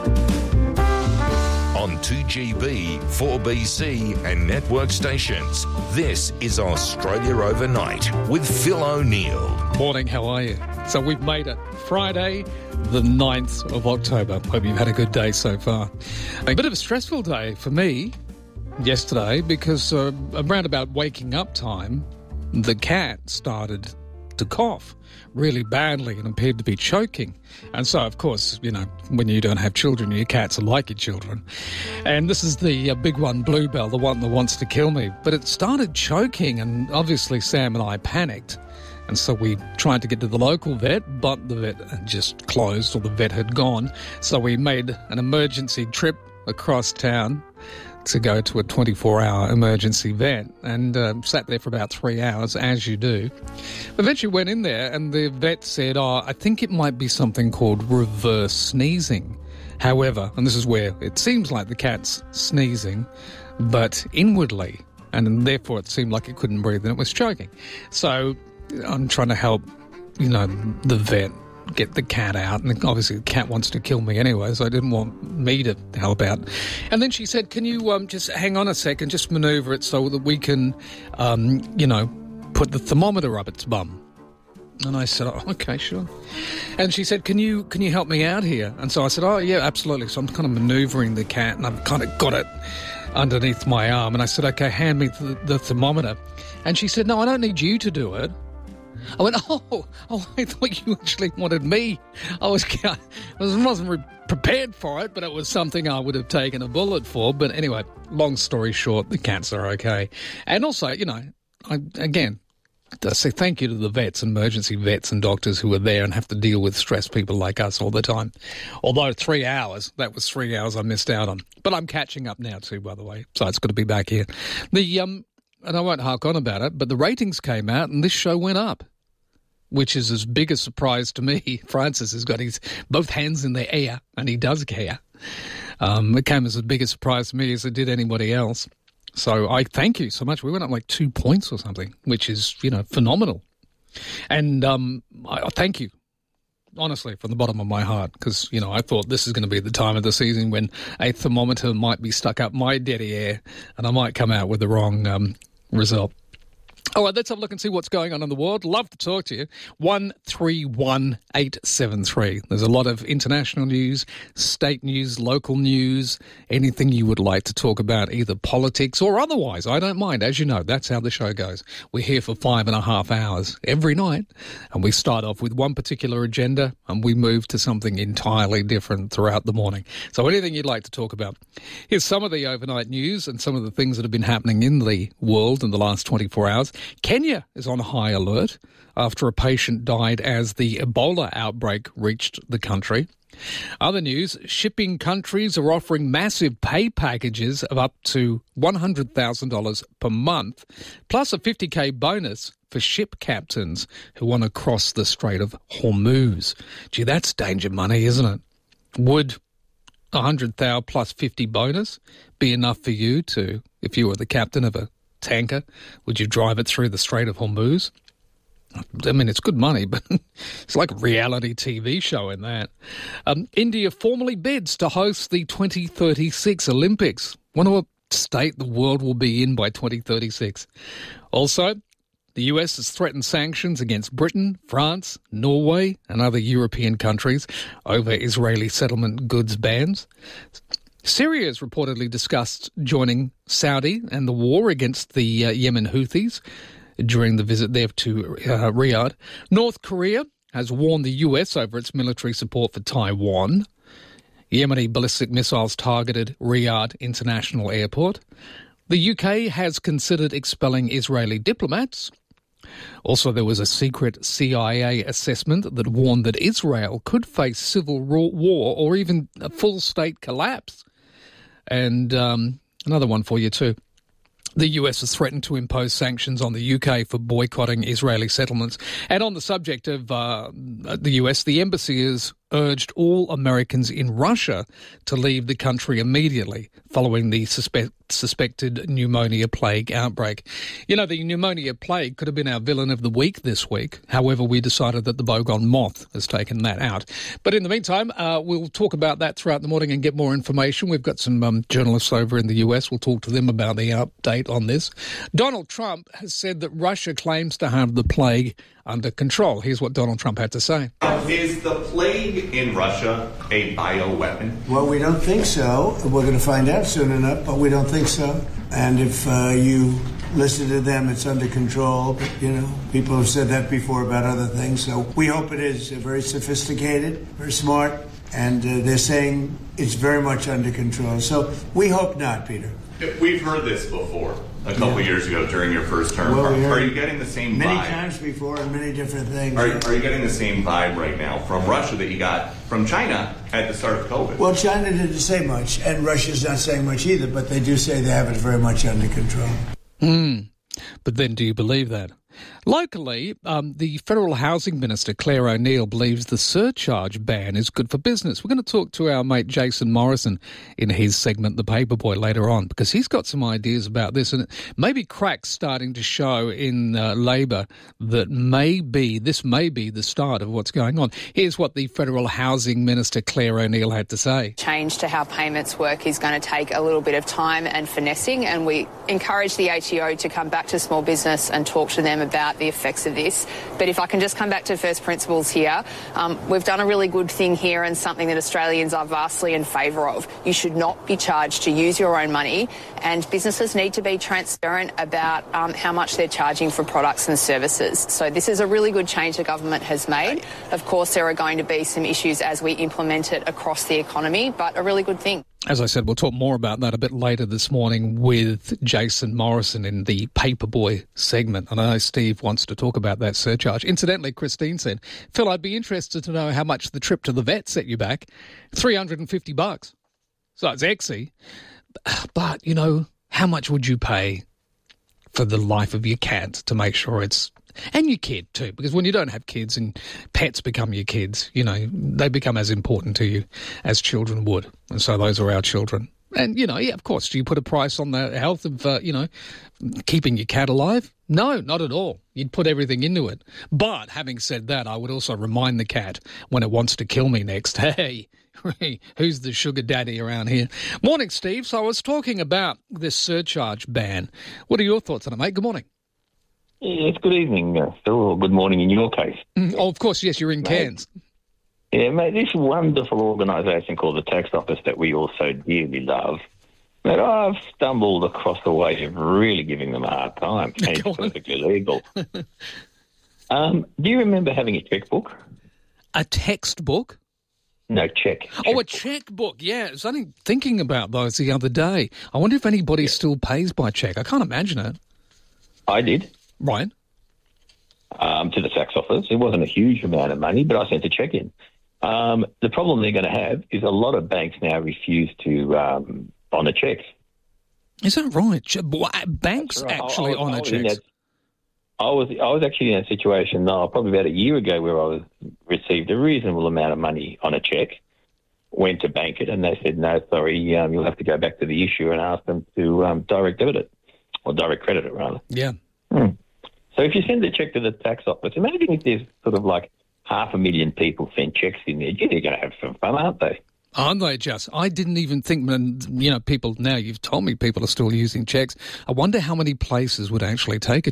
On 2GB, 4BC and network stations, this is Australia Overnight with Phil O'Neill. Morning, how are you? So we've made it Friday, the 9th of October. Hope you've had a good day so far. A bit of a stressful day for me yesterday because around about waking up time, the cat started to cough really badly and appeared to be choking. And so, of course, you know, when you don't have children, your cats are like your children. And this is the big one, Bluebell, the one that wants to kill me. But it started choking, and obviously Sam and I panicked. And so we tried to get to the local vet, but the vet had just closed, or the vet had gone. So we made an emergency trip across town to go to a 24-hour emergency vet and sat there for about 3 hours, as you do. Eventually went in there and the vet said, I think it might be something called reverse sneezing. However, and this is where it seems like the cat's sneezing, but inwardly, and therefore it seemed like it couldn't breathe and it was choking. So I'm trying to help, you know, the vet get the cat out, and obviously the cat wants to kill me anyway, so I didn't want me to help out. And then she said, can you just hang on a second, just manoeuvre it so that we can, put the thermometer up its bum. And I said, oh, okay, sure. And she said, can you help me out here? And so I said, oh, yeah, absolutely. So I'm kind of manoeuvring the cat, and I've kind of got it underneath my arm. And I said, okay, hand me the thermometer. And she said, no, I don't need you to do it. I went, oh, I thought you actually wanted me. I wasn't prepared for it, but it was something I would have taken a bullet for. But anyway, long story short, the cats are okay. And also, you know, I say thank you to the vets, emergency vets and doctors who are there and have to deal with stressed people like us all the time. Although 3 hours, that was 3 hours I missed out on. But I'm catching up now too, by the way, so it's good to be back here. And I won't hark on about it, but the ratings came out and this show went up, which is as big a surprise to me. Francis has got his both hands in the air, and he does care. It came as big a surprise to me as it did anybody else. So I thank you so much. We went up like 2 points or something, which is, you know, phenomenal. And I thank you, honestly, from the bottom of my heart, because, you know, I thought this is going to be the time of the season when a thermometer might be stuck up my daddy air and I might come out with the wrong result. All right, let's have a look and see what's going on in the world. Love to talk to you. 131873. There's a lot of international news, state news, local news, anything you would like to talk about, either politics or otherwise. I don't mind. As you know, that's how the show goes. We're here for 5.5 hours every night, and we start off with one particular agenda, and we move to something entirely different throughout the morning. So anything you'd like to talk about. Here's some of the overnight news and some of the things that have been happening in the world in the last 24 hours. Kenya is on high alert after a patient died as the Ebola outbreak reached the country. Other news, shipping countries are offering massive pay packages of up to $100,000 per month, plus a $50,000 bonus for ship captains who want to cross the Strait of Hormuz. Gee, that's danger money, isn't it? Would $100,000 plus 50 bonus be enough for you to, if you were the captain of a tanker, would you drive it through the Strait of Hormuz? I mean, it's good money, but it's like a reality TV show in that. India formally bids to host the 2036 Olympics. Wonder what state the world will be in by 2036. Also, the US has threatened sanctions against Britain, France, Norway and other European countries over Israeli settlement goods bans. Syria has reportedly discussed joining Saudi and the war against the Yemen Houthis during the visit there to Riyadh. North Korea has warned the US over its military support for Taiwan. Yemeni ballistic missiles targeted Riyadh International Airport. The UK has considered expelling Israeli diplomats. Also, there was a secret CIA assessment that warned that Israel could face civil war or even a full state collapse. And another one for you too. The US has threatened to impose sanctions on the UK for boycotting Israeli settlements. And on the subject of the US, the embassy has urged all Americans in Russia to leave the country immediately following the suspected pneumonia plague outbreak. You know, the pneumonia plague could have been our villain of the week this week. However, we decided that the boggon moth has taken that out. But in the meantime, we'll talk about that throughout the morning and get more information. We've got some journalists over in the US. We'll talk to them about the update on this. Donald Trump has said that Russia claims to have the plague under control. Here's what Donald Trump had to say. Is the plague in Russia a bioweapon? Well, we don't think so. We're going to find out soon enough, but we don't think so. And if you listen to them, it's under control. But, you know, people have said that before about other things. So we hope it is very sophisticated, very smart, and they're saying it's very much under control. So we hope not, Peter. We've heard this before. A couple years ago during your first term. Well, are you getting the same vibe? Many times before and many different things. Are you getting the same vibe right now from Russia that you got from China at the start of COVID? Well, China didn't say much, and Russia's not saying much either, but they do say they have it very much under control. But then do you believe that? Locally, the Federal Housing Minister, Claire O'Neill, believes the surcharge ban is good for business. We're going to talk to our mate Jason Morrison in his segment, The Paperboy, later on, because he's got some ideas about this, and maybe cracks starting to show in Labor that this may be the start of what's going on. Here's what the Federal Housing Minister, Claire O'Neill, had to say. Change to how payments work is going to take a little bit of time and finessing, and we encourage the ATO to come back to small business and talk to them about the effects of this. But if I can just come back to first principles here, we've done a really good thing here and something that Australians are vastly in favour of. You should not be charged to use your own money, and businesses need to be transparent about how much they're charging for products and services. So this is a really good change the government has made. Of course, there are going to be some issues as we implement it across the economy, but a really good thing. As I said, we'll talk more about that a bit later this morning with Jason Morrison in the Paperboy segment. And I know Steve wants to talk about that surcharge. Incidentally, Christine said, Phil, I'd be interested to know how much the trip to the vet set you back. $350. So it's exy. But, you know, how much would you pay for the life of your cat to make sure it's... And your kid too, because when you don't have kids and pets become your kids, you know, they become as important to you as children would. And so those are our children. And, you know, yeah, of course, do you put a price on the health of, keeping your cat alive? No, not at all. You'd put everything into it. But having said that, I would also remind the cat when it wants to kill me next, hey, who's the sugar daddy around here? Morning, Steve. So I was talking about this surcharge ban. What are your thoughts on it, mate? Good morning. Yes, good evening, Phil, or good morning in your case. Oh, of course, yes, you're in Cairns. Yeah, mate, this wonderful organisation called the Tax Office that we all so dearly love, but I've stumbled across a way of really giving them a hard time, and it's perfectly legal. Do you remember having a checkbook? A textbook? No, check. Oh, a checkbook, yeah. I was only thinking about those the other day. I wonder if anybody still pays by check. I can't imagine it. I did. Right. To the tax office. It wasn't a huge amount of money, but I sent a check in. The problem they're going to have is a lot of banks now refuse to honour checks. Is that right? Banks right. actually honour checks? I was actually in a situation probably about a year ago where I received a reasonable amount of money on a check, went to bank it, and they said, no, sorry, you'll have to go back to the issuer and ask them to direct debit it, or direct credit it, rather. Yeah. So if you send a check to the tax office, imagine if there's sort of like 500,000 people send checks in there. Gee, they're going to have some fun, aren't they? Aren't they just? I didn't even think, people, now you've told me people are still using checks. I wonder how many places would actually take a